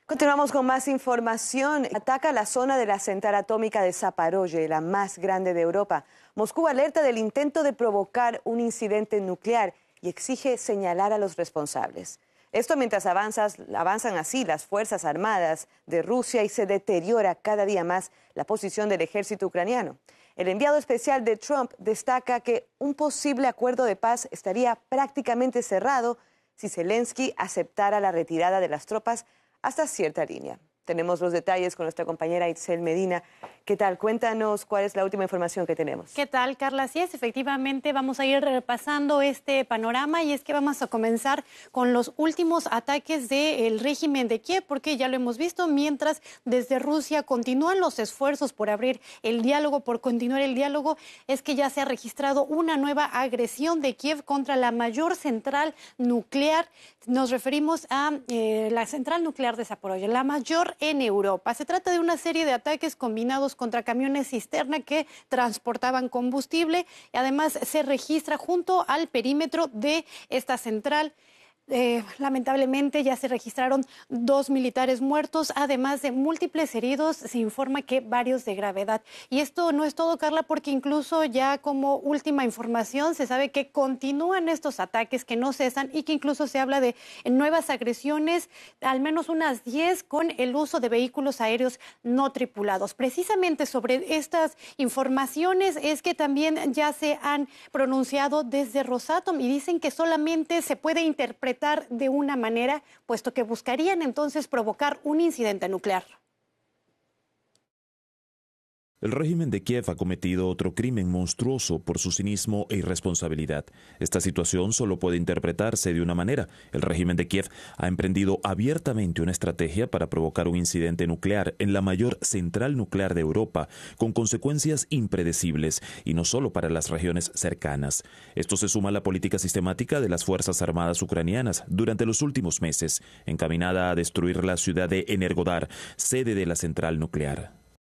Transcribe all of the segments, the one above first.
Continuamos con más información. Ataca la zona de la central atómica de Zaporozhye, la más grande de Europa. Moscú alerta del intento de provocar un incidente nuclear y exige señalar a los responsables. Esto mientras avanzan así las Fuerzas Armadas de Rusia y se deteriora cada día más la posición del ejército ucraniano. El enviado especial de Trump destaca que un posible acuerdo de paz estaría prácticamente cerrado si Zelensky aceptara la retirada de las tropas hasta cierta línea. Tenemos los detalles con nuestra compañera Itzel Medina. ¿Qué tal? Cuéntanos cuál es la última información que tenemos. ¿Qué tal, Carla? Así es, efectivamente vamos a ir repasando este panorama y es que vamos a comenzar con los últimos ataques del régimen de Kiev, porque ya lo hemos visto, mientras desde Rusia continúan los esfuerzos por abrir el diálogo, por continuar el diálogo, es que ya se ha registrado una nueva agresión de Kiev contra la mayor central nuclear. Nos referimos a la central nuclear de Zaporozhye, la mayor en Europa. Se trata de una serie de ataques combinados contra camiones cisterna que transportaban combustible y además se registra junto al perímetro de esta central. Lamentablemente ya se registraron 2 militares muertos, además de múltiples heridos. Se informa que varios de gravedad. Y esto no es todo, Carla, porque incluso ya como última información se sabe que continúan estos ataques, que no cesan y que incluso se habla de nuevas agresiones, al menos unas 10 con el uso de vehículos aéreos no tripulados. Precisamente sobre estas informaciones es que también ya se han pronunciado desde Rosatom y dicen que solamente se puede interpretar de una manera, puesto que buscarían entonces provocar un incidente nuclear. El régimen de Kiev ha cometido otro crimen monstruoso por su cinismo e irresponsabilidad. Esta situación solo puede interpretarse de una manera. El régimen de Kiev ha emprendido abiertamente una estrategia para provocar un incidente nuclear en la mayor central nuclear de Europa, con consecuencias impredecibles, y no solo para las regiones cercanas. Esto se suma a la política sistemática de las Fuerzas Armadas ucranianas durante los últimos meses, encaminada a destruir la ciudad de Energodar, sede de la central nuclear.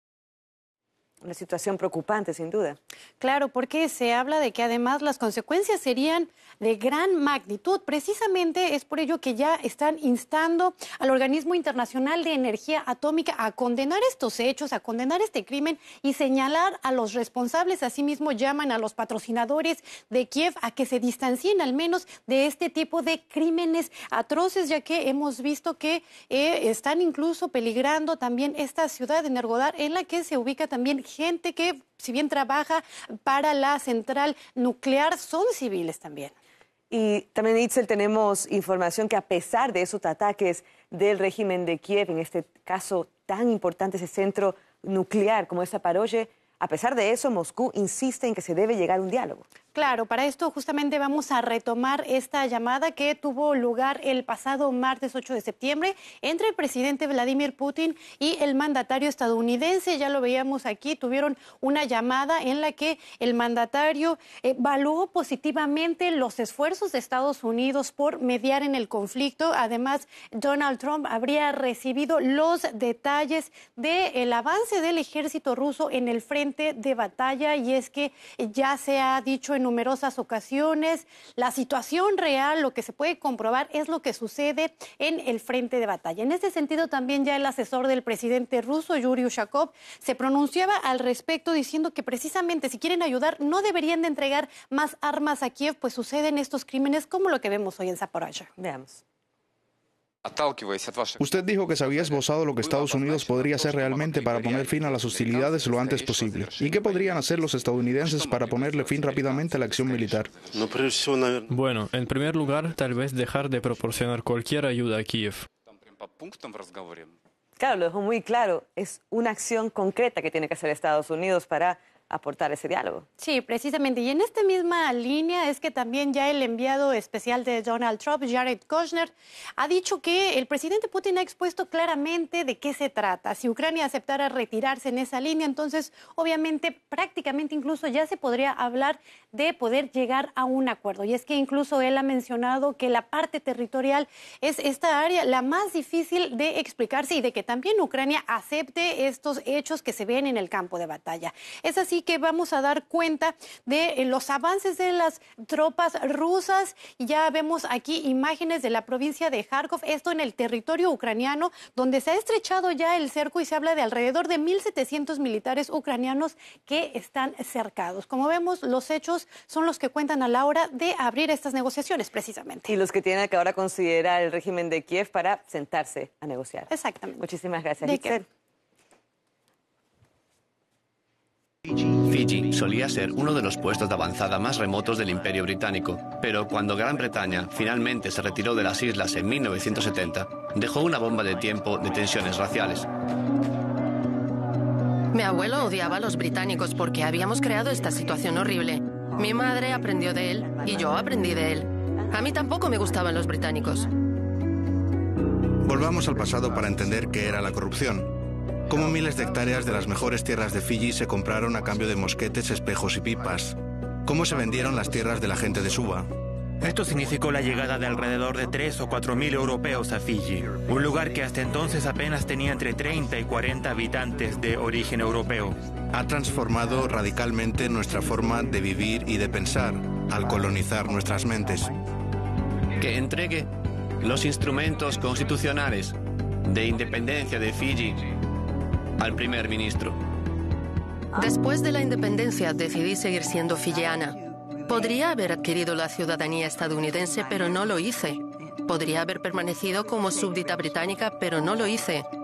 Una situación preocupante, sin duda. Claro, porque se habla de que además las consecuencias serían de gran magnitud. Precisamente es por ello que ya están instando al Organismo Internacional de Energía Atómica a condenar estos hechos, a condenar este crimen y señalar a los responsables. Asimismo, llaman a los patrocinadores de Kiev a que se distancien al menos de este tipo de crímenes atroces, ya que hemos visto que están incluso peligrando también esta ciudad de Energodar, en la que se ubica también gente que, si bien trabaja para la central nuclear, son civiles también. Y también, Itzel, tenemos información que a pesar de esos ataques del régimen de Kiev, en este caso tan importante, ese centro nuclear como es Zaporozhye, a pesar de eso, Moscú insiste en que se debe llegar a un diálogo. Claro, para esto justamente vamos a retomar esta llamada que tuvo lugar el pasado martes 8 de septiembre entre el presidente Vladimir Putin y el mandatario estadounidense. Ya lo veíamos aquí, tuvieron una llamada en la que el mandatario evaluó positivamente los esfuerzos de Estados Unidos por mediar en el conflicto. Además, Donald Trump habría recibido los detalles del avance del ejército ruso en el frente de batalla, y es que ya se ha dicho en numerosas ocasiones, la situación real, lo que se puede comprobar es lo que sucede en el frente de batalla. En este sentido, también ya el asesor del presidente ruso, Yuri Ushakov, se pronunciaba al respecto diciendo que precisamente si quieren ayudar no deberían de entregar más armas a Kiev, pues suceden estos crímenes como lo que vemos hoy en Zaporozhye. Veamos. Usted dijo que se había esbozado lo que Estados Unidos podría hacer realmente para poner fin a las hostilidades lo antes posible. ¿Y qué podrían hacer los estadounidenses para ponerle fin rápidamente a la acción militar? Bueno, en primer lugar, tal vez dejar de proporcionar cualquier ayuda a Kiev. Claro, lo dejó muy claro. Es una acción concreta que tiene que hacer Estados Unidos para aportar ese diálogo. Sí, precisamente. Y en esta misma línea es que también ya el enviado especial de Donald Trump, Jared Kushner, ha dicho que el presidente Putin ha expuesto claramente de qué se trata. Si Ucrania aceptara retirarse en esa línea, entonces obviamente prácticamente incluso ya se podría hablar de poder llegar a un acuerdo. Y es que incluso él ha mencionado que la parte territorial es esta área la más difícil de explicarse y de que también Ucrania acepte estos hechos que se ven en el campo de batalla. Es así y que vamos a dar cuenta de los avances de las tropas rusas. Ya vemos aquí imágenes de la provincia de Kharkov, esto en el territorio ucraniano, donde se ha estrechado ya el cerco y se habla de alrededor de 1.700 militares ucranianos que están cercados. Como vemos, los hechos son los que cuentan a la hora de abrir estas negociaciones, precisamente. Y los que tienen que ahora considerar el régimen de Kiev para sentarse a negociar. Exactamente. Muchísimas gracias. Fiji solía ser uno de los puestos de avanzada más remotos del Imperio Británico, pero cuando Gran Bretaña finalmente se retiró de las islas en 1970, dejó una bomba de tiempo de tensiones raciales. Mi abuelo odiaba a los británicos porque habíamos creado esta situación horrible. Mi madre aprendió de él y yo aprendí de él. A mí tampoco me gustaban los británicos. Volvamos al pasado para entender qué era la corrupción. Cómo miles de hectáreas de las mejores tierras de Fiji se compraron a cambio de mosquetes, espejos y pipas. Cómo se vendieron las tierras de la gente de Suva. Esto significó la llegada de alrededor de 3.000 o 4.000 europeos a Fiji, un lugar que hasta entonces apenas tenía entre 30 y 40 habitantes de origen europeo. Ha transformado radicalmente nuestra forma de vivir y de pensar al colonizar nuestras mentes. Que entregue los instrumentos constitucionales de independencia de Fiji al primer ministro. Después de la independencia decidí seguir siendo fijiana. Podría haber adquirido la ciudadanía estadounidense, pero no lo hice. Podría haber permanecido como súbdita británica, pero no lo hice.